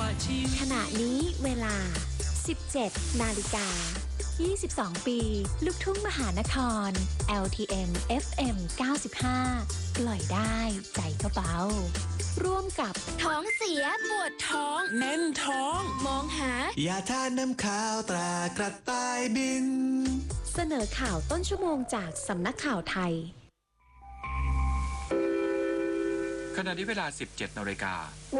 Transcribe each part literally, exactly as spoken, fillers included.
ขณะนี้เวลา สิบเจ็ด นาฬิกา ยี่สิบสอง ปี ลูกทุ่งมหานคร แอล ที เอ็ม เอฟ เอ็ม เก้าสิบห้า ปล่อยได้ใจก็เบาร่วมกับท้องเสียปวดท้องแน่นท้องมองหายาทาน้ำข้าวตรากระต่ายบินเสนอข่าวต้นชั่วโมงจากสำนักข่าวไทยขณะนี้เวลา สิบเจ็ด นาฬิกา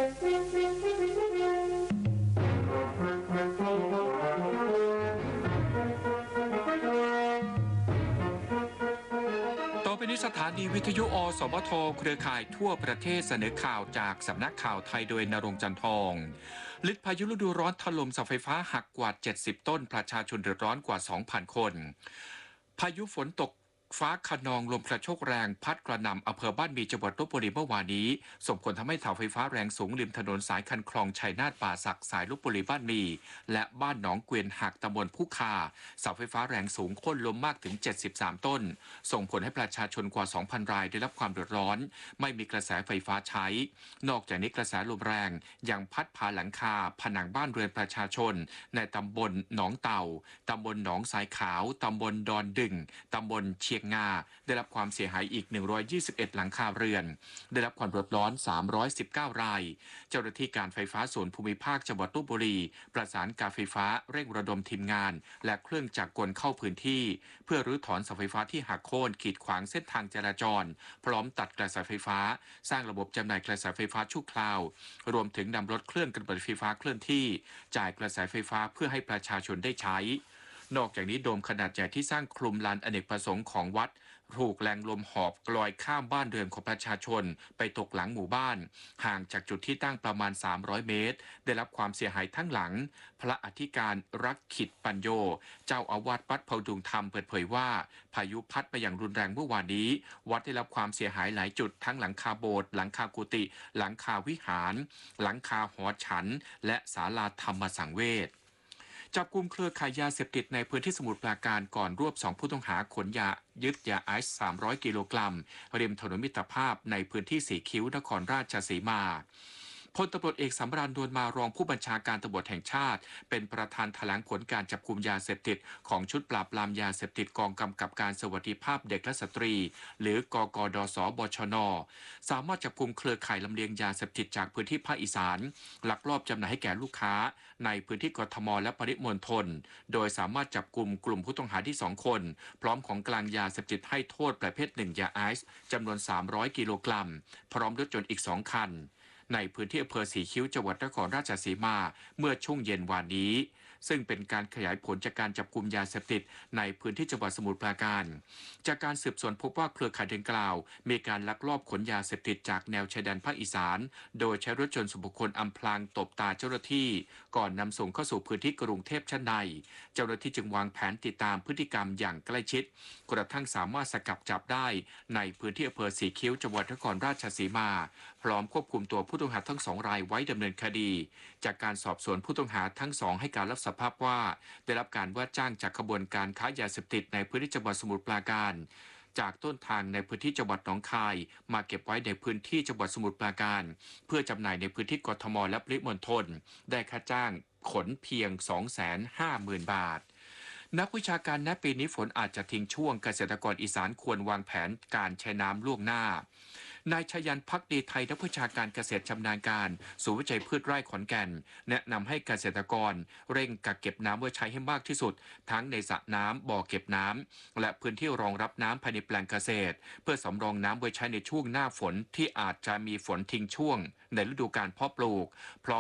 ต่อไปนี้สถานีวิทยุอสมทเครือข่ายทั่วประเทศเสนอข่าวจากสำนักข่าวไทยโดยณรงค์จันทองฤทธิ์พายุฤดูร้อนถล่มเสาไฟฟ้าหักกว่าเจ็ดสิบต้นประชาชนเดือดร้อนกว่า สองพัน คนพายุฝนตกฟ้าคะนองลมกระโชกแรงพัดกระหน่ำอำเภอบ้านมีจังหวัดลพบุรีเมื่อวานนี้ส่งผลทำให้เสาไฟฟ้าแรงสูงริมถนนสายคันคลองชัยนาทป่าสักสายลพบุรีบ้านมีและบ้านหนองเกวียนหักตำบลผู้คาเสาไฟฟ้าแรงสูงโค่นล้มมากถึงเจ็ดสิบสามต้นส่งผลให้ประชาชนกว่า สองพัน รายได้รับความเดือดร้อนไม่มีกระแสไฟฟ้าใช้นอกจากนี้กระแสลมแรงยังพัดพาหลังคาผนังบ้านเรือนประชาชนในตำบลหนองเต่าตำบลหนองสายขาวตำบลดอนดึงตำบลเชียงงาได้รับความเสียหายอีกหนึ่งร้อยยี่สิบเอ็ดหลังคาเรือนได้รับความเดือดร้อนสามร้อยสิบเก้ารายเจ้าหน้าที่การไฟฟ้าส่วนภูมิภาคจังหวัดลพบุรีประสานการไฟฟ้าเร่งระดมทีมงานและเครื่องจักรกลเข้าพื้นที่เพื่อรื้อถอนเสาไฟฟ้าที่หักโค่นขีดขวางเส้นทางจราจรพร้อมตัดกระแสไฟฟ้าสร้างระบบจำหน่ายกระแสไฟฟ้าชั่วคราวรวมถึงนำรถเครื่องกระบายไฟฟ้าเคลื่อนที่จ่ายกระแสไฟฟ้าเพื่อให้ประชาชนได้ใช้นอกจากนี้โดมขนาดใหญ่ที่สร้างคลุมลานอเนกประสงค์ของวัดถูกแรงลมหอบกลอยข้ามบ้านเรือนของประชาชนไปตกหลังหมู่บ้านห่างจากจุดที่ตั้งประมาณสามร้อยเมตรได้รับความเสียหายทั้งหลังพระอธิการรักขิดปัญโยเจ้าอาวาสวัดเผาดุงธรรมเปิดเผยว่าพายุพัดไปอย่างรุนแรงเมื่อวานนี้วัดได้รับความเสียหายหลายจุดทั้งหลังคาโบสถ์หลังคากุฏิหลังคาวิหารหลังคาหอฉันและศาลาธรรมสังเวชจับกุมเครือขายยาเสพติดในพื้นที่สมุทรปราการก่อนรวบสองผู้ต้องหาขนยายึดยาไอซ์สามร้อยกิโลกรัมริมถนนมิตรภาพในพื้นที่สีคิ้วนครราชสีมาพลตำรวจเอกสำราญ นวลมารองผู้บัญชาการตำรวจแห่งชาติเป็นประธานแถลงผลการจับกุมยาเสพติดของชุดปราบปรามยาเสพติดกองกำกับการสวัสดิภาพเด็กและสตรีหรือกกดสบชนสามารถจับกุมเครือข่ายลำเลียงยาเสพติดจากพื้นที่ภาคอีสานลักลอบจำหน่ายให้แก่ลูกค้าในพื้นที่กทมและปริมณฑลโดยสามารถจับกุมกลุ่มผู้ต้องหาที่สองคนพร้อมของกลางยาเสพติดให้โทษประเภทหนึ่งยาไอซ์จำนวนสามร้อยกิโลกรัมพร้อมรถยนต์อีกสองคันในพื้นที่อำเภอสีคิ้วจังหวัดนครราชสีมาเมื่อช่วงเย็นวานนี้ซึ่งเป็นการขยายผลจากการจับกุมยาเสพติดในพื้นที่จังหวัดสมุทรปราการจากการสืบสวนพบว่าเครือข่ายดังกล่าวมีการลักลอบขนยาเสพติดจากแนวชายแดนภาคอีสานโดยใช้รถยนต์ส่วนบุคคลอำพรางตบตาเจ้าหน้าที่ก่อนนำส่งเข้าสู่พื้นที่กรุงเทพชั้นในเจ้าหน้าที่จึงวางแผนติดตามพฤติกรรมอย่างใกล้ชิดกระทั่งสามารถสกัดจับได้ในพื้นที่อำเภอสีคิ้วจังหวัดนครราชสีมาพร้อมควบคุมตัวผู้ต้องหาทั้งสองรายไว้ดำเนินคดีจากการสอบสวนผู้ต้องหาทั้งสองให้การรับสารภาพว่าได้รับการว่าจ้างจากขบวนการค้ายาเสพติดในพื้นที่จังหวัดสมุทรปราการจากต้นทางในพื้นที่จังหวัดหนองคายมาเก็บไว้ในพื้นที่จังหวัดสมุทรปราการเพื่อจำหน่ายในพื้นที่กทมและปริมณฑลได้ค่าจ้างขนเพียง สองแสนห้าหมื่น บาทนักวิชาการณปีนี้ฝนอาจจะทิ้งช่วงเกษตรกรอีสานควรวางแผนการใช้น้ำล่วงหน้านายชยันภักดีไทยนักวิชาการเกษตรชำนาญการศูนย์วิจัยพืชไร่ขอนแก่นแนะนำให้เกษตรกรเร่งกักเก็บน้ำไว้ใช้ให้มากที่สุดทั้งในสระน้ำบ่อเก็บน้ำและพื้นที่รองรับน้ำภายในแปลงเกษตรเพื่อสำรองน้ำไว้ใช้ในช่วงหน้าฝนที่อาจจะมีฝนทิ้งช่วงในฤดูกาลเพาะปลูกพร้อม